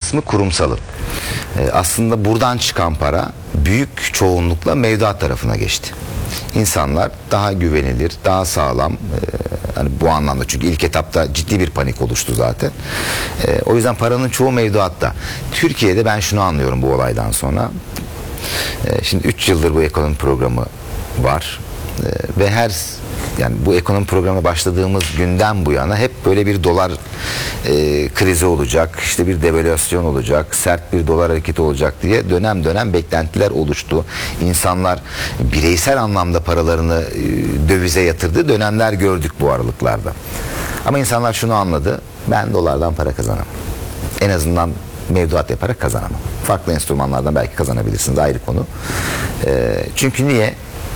kısmı kurumsalın. Aslında buradan çıkan para büyük çoğunlukla mevduat tarafına geçti. İnsanlar daha güvenilir, daha sağlam, hani bu anlamda, çünkü ilk etapta ciddi bir panik oluştu zaten. O yüzden paranın çoğu mevduatta. Türkiye'de ben şunu anlıyorum bu olaydan sonra. Şimdi 3 yıldır bu ekonomi programı var ve yani bu ekonomi programına başladığımız günden bu yana hep böyle bir dolar krizi olacak, işte bir devalüasyon olacak, sert bir dolar hareketi olacak diye dönem dönem beklentiler oluştu. İnsanlar bireysel anlamda paralarını dövize yatırdığı dönemler gördük bu aralıklarda. Ama insanlar şunu anladı: ben dolardan para kazanamam. En azından mevduat yaparak kazanamam. Farklı enstrümanlardan belki kazanabilirsiniz, ayrı konu. Çünkü niye?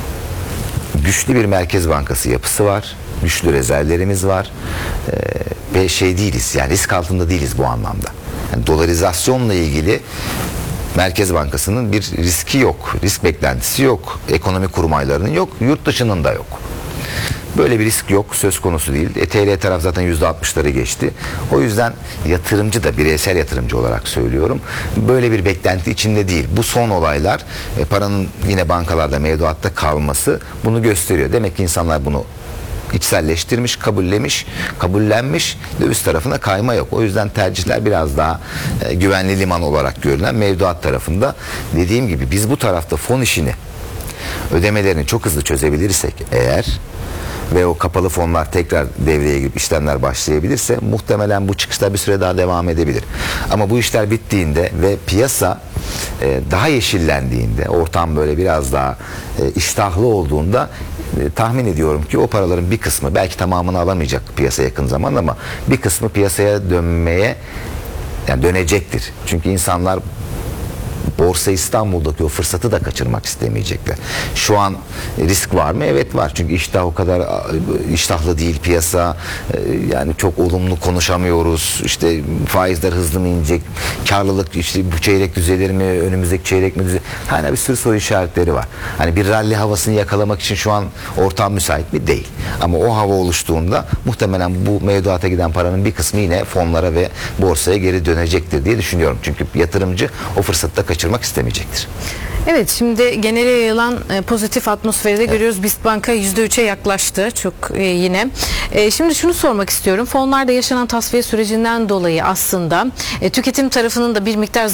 Güçlü bir Merkez Bankası yapısı var, güçlü rezervlerimiz var ve değiliz, yani risk altında değiliz bu anlamda. Yani dolarizasyonla ilgili Merkez Bankası'nın bir riski yok, risk beklentisi yok, ekonomi kurmaylarının yok, yurt dışının da yok. Böyle bir risk yok, söz konusu değil. TL taraf zaten %60'ları geçti. O yüzden yatırımcı da, bireysel yatırımcı olarak söylüyorum, böyle bir beklenti içinde değil. Bu son olaylar, paranın yine bankalarda, mevduatta kalması bunu gösteriyor. Demek ki insanlar bunu içselleştirmiş, kabullenmiş, döviz tarafına kayma yok. O yüzden tercihler biraz daha güvenli liman olarak görülen mevduat tarafında. Dediğim gibi biz bu tarafta fon işini, ödemelerini çok hızlı çözebilirsek eğer ve o kapalı fonlar tekrar devreye girip işlemler başlayabilirse muhtemelen bu çıkışlar bir süre daha devam edebilir. Ama bu işler bittiğinde ve piyasa daha yeşillendiğinde, ortam böyle biraz daha iştahlı olduğunda tahmin ediyorum ki o paraların bir kısmı, belki tamamını alamayacak piyasa yakın zaman, ama bir kısmı piyasaya dönecektir. Çünkü insanlar Borsa İstanbul'daki o fırsatı da kaçırmak istemeyecekler. Şu an risk var mı? Evet var. Çünkü iştah o kadar iştahlı değil piyasa. Yani çok olumlu konuşamıyoruz. İşte faizler hızlı mı inecek? Karlılık işte bu çeyrek düzelir mi? Önümüzdeki çeyrek mi düzelir? Hani bir sürü soru işaretleri var. Hani bir rally havasını yakalamak için şu an ortam müsait mi? Değil. Ama o hava oluştuğunda muhtemelen bu mevduata giden paranın bir kısmı yine fonlara ve borsaya geri dönecektir diye düşünüyorum. Çünkü yatırımcı o fırsatı da kaçırmak istemeyecektir. Evet, şimdi genele yayılan pozitif atmosferi de görüyoruz. BIST Banka %3'e yaklaştı çok yine. Şimdi şunu sormak istiyorum. Fonlarda yaşanan tasfiye sürecinden dolayı aslında tüketim tarafının da bir miktar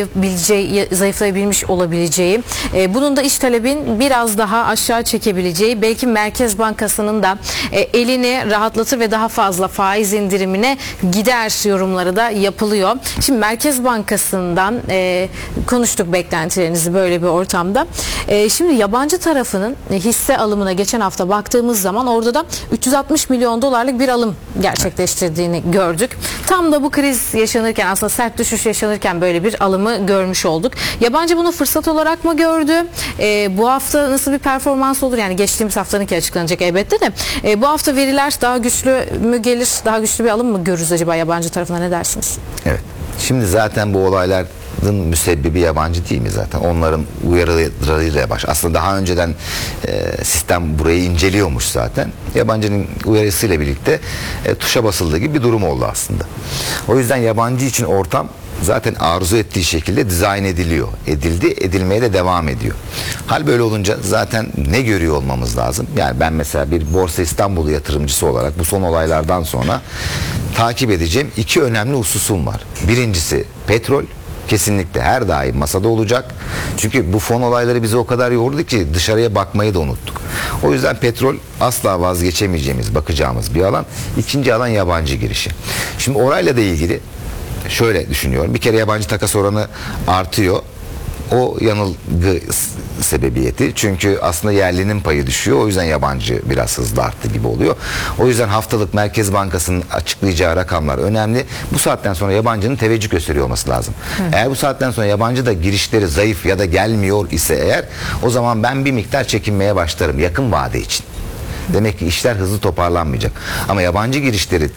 zayıflayabilmiş olabileceği, bunun da iş talebin biraz daha aşağı çekebileceği, belki Merkez Bankası'nın da elini rahatlatır ve daha fazla faiz indirimine gider yorumları da yapılıyor. Şimdi Merkez Bankası'ndan konuştuk beklentilerinizi böyle bir ortamda. Şimdi yabancı tarafının hisse alımına geçen hafta baktığımız zaman orada da 360 milyon dolarlık bir alım gerçekleştirdiğini gördük. Tam da bu kriz yaşanırken, aslında sert düşüş yaşanırken böyle bir alımı görmüş olduk. Yabancı bunu fırsat olarak mı gördü? Bu hafta nasıl bir performans olur? Yani geçtiğimiz haftanınki açıklanacak elbette de. Bu hafta veriler daha güçlü mü gelir? Daha güçlü bir alım mı görürüz acaba yabancı tarafına, ne dersiniz? Evet. Şimdi zaten bu olaylar müsebbibi yabancı değil mi zaten? Onların uyarılarıyla aslında daha önceden sistem burayı inceliyormuş zaten. Yabancının uyarısıyla birlikte tuşa basıldığı gibi bir durum oldu aslında. O yüzden yabancı için ortam zaten arzu ettiği şekilde dizayn ediliyor. Edilmeye de devam ediyor. Hal böyle olunca zaten ne görüyor olmamız lazım? Yani ben mesela bir Borsa İstanbul yatırımcısı olarak bu son olaylardan sonra takip edeceğim iki önemli hususum var. Birincisi petrol. Kesinlikle her daim masada olacak. Çünkü bu fon olayları bizi o kadar yordu ki dışarıya bakmayı da unuttuk. O yüzden petrol asla vazgeçemeyeceğimiz, bakacağımız bir alan. İkinci alan yabancı girişi. Şimdi orayla da ilgili şöyle düşünüyorum. Bir kere yabancı takas oranı artıyor. O yanılgı sebebiyeti. Çünkü aslında yerlinin payı düşüyor. O yüzden yabancı biraz hızlı arttı gibi oluyor. O yüzden haftalık Merkez Bankası'nın açıklayacağı rakamlar önemli. Bu saatten sonra yabancının teveccüh gösteriyor olması lazım. Eğer bu saatten sonra yabancı da girişleri zayıf ya da gelmiyor ise eğer, o zaman ben bir miktar çekinmeye başlarım yakın vade için. Demek ki işler hızlı toparlanmayacak. Ama yabancı girişleri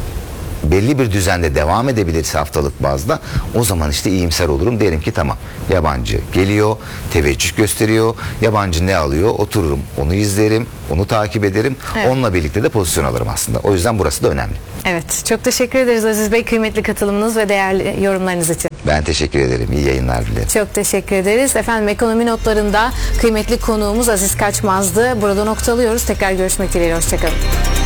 belli bir düzende devam edebilirse haftalık bazda, o zaman işte iyimser olurum, derim ki tamam, yabancı geliyor, teveccüh gösteriyor, yabancı ne alıyor, otururum onu izlerim, onu takip ederim, onunla birlikte de pozisyon alırım aslında. O yüzden burası da önemli. Evet, çok teşekkür ederiz Aziz Bey, kıymetli katılımınız ve değerli yorumlarınız için. Ben teşekkür ederim. İyi yayınlar dilerim. Çok teşekkür ederiz. Efendim ekonomi notlarında kıymetli konuğumuz Aziz Kaçmaz'dı. Burada noktalıyoruz. Tekrar görüşmek dileğiyle. Hoşçakalın.